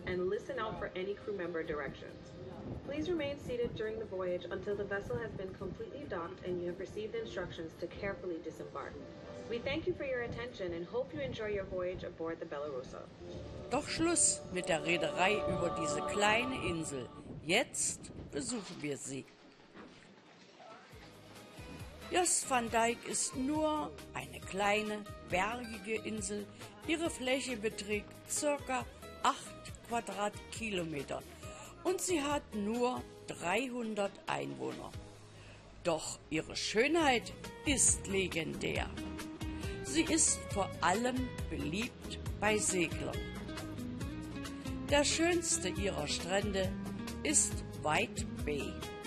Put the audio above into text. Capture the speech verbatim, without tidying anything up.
and listen out for any crew member directions. Please remain seated during the voyage until the vessel has been completely docked and you have received instructions to carefully disembark. We thank you for your attention and hope you enjoy your voyage aboard the Belarusa. Doch Schluss mit der Reederei über diese kleine Insel. Jetzt besuchen wir sie. Jost van Dyke ist nur eine kleine, bergige Insel. Ihre Fläche beträgt ca. acht Quadratkilometer und sie hat nur dreihundert Einwohner. Doch ihre Schönheit ist legendär. Sie ist vor allem beliebt bei Seglern. Der schönste ihrer Strände ist White Bay.